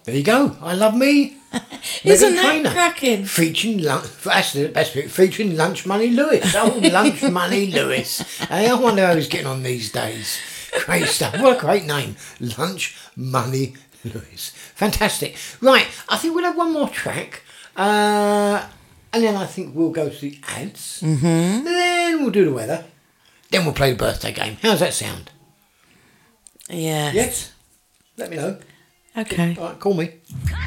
There you go. I love me. Isn't Meghan that Trainor. cracking? Featuring that's the best bit. Featuring Lunch Money Lewis. Oh, Lunch Money Lewis. Hey, I wonder how he's getting on these days. Great stuff. What a great name. Lunch Money Lewis. Fantastic. Right, I think we'll have one more track. And then I think we'll go to the ads. Mm-hmm. Then we'll do the weather. Then we'll play the birthday game. How's that sound? Yeah. Yes? Let me know. Okay. All right, call me.